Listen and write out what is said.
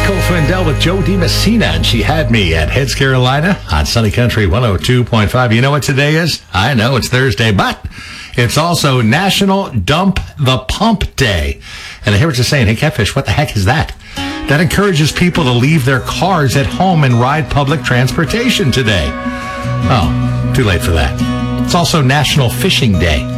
Nicole Swindell with Joe DiMessina, and she had me at Heads Carolina on Sunny Country 102.5. You know what today is? I know it's Thursday, but it's also National Dump the Pump Day. And I hear what you're saying. Hey, Catfish, what the heck is that? That encourages people to leave their cars at home and ride public transportation today. Oh, too late for that. It's also National Fishing Day.